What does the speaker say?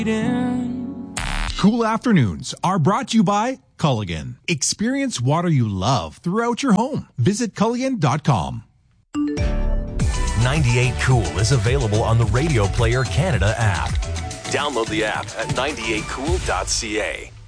Cool afternoons are brought to you by Culligan. Experience water you love throughout your home. Visit Culligan.com. 98 Cool is available on the Radio Player Canada app. Download the app at 98cool.ca.